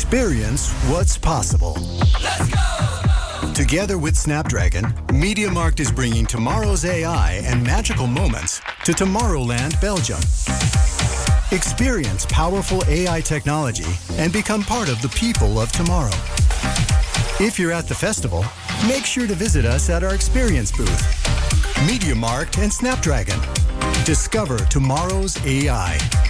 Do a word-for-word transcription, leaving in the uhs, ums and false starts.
Experience what's possible. Let's go! Together with Snapdragon, MediaMarkt is bringing tomorrow's A I and magical moments to Tomorrowland, Belgium. Experience powerful A I technology and become part of the people of tomorrow. If you're at the festival, make sure to visit us at our experience booth. MediaMarkt and Snapdragon. Discover tomorrow's A I.